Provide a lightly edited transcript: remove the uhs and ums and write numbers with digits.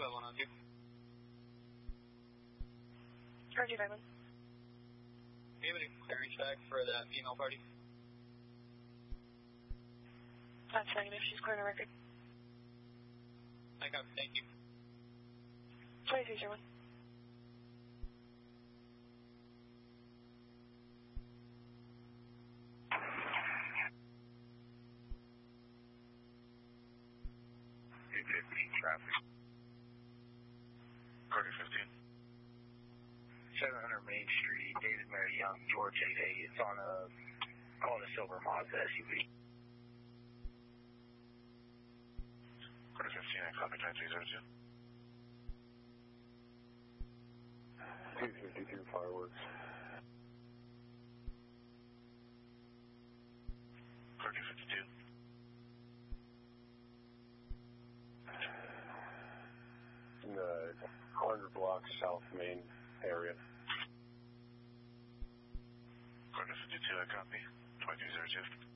about 102. Roger, Diamond. Do you have any clearance back for that female party? That's negative. She's clear on the record. I copy. Thank you. 2301. Traffic. Carter 15. 700 Main Street, David Mary Young, George 88. It's on calling a silver Mazda SUV. Carter 15, I copy 9302. 252 fireworks. Carter 52. In the 100 blocks south Main area. Carter 52, I copy 2302.